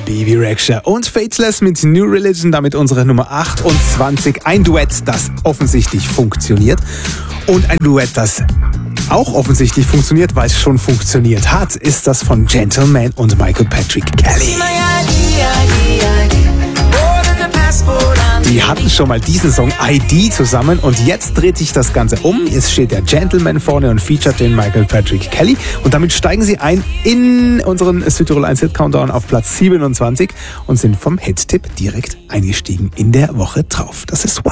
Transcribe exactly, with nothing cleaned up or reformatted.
Bebe Rexha und Faithless mit New Religion, damit unsere Nummer achtundzwanzig. Ein Duett, das offensichtlich funktioniert. Und ein Duett, das auch offensichtlich funktioniert, weil es schon funktioniert hat, ist das von Gentleman und Michael Patrick Kelly. Die hatten schon mal diesen Song I D zusammen und jetzt dreht sich das Ganze um. Jetzt steht der Gentleman vorne und featuret den Michael Patrick Kelly und damit steigen sie ein in unseren Südtirol eins Hit Countdown auf Platz siebenundzwanzig und sind vom Hit-Tipp direkt eingestiegen in der Woche drauf. Das ist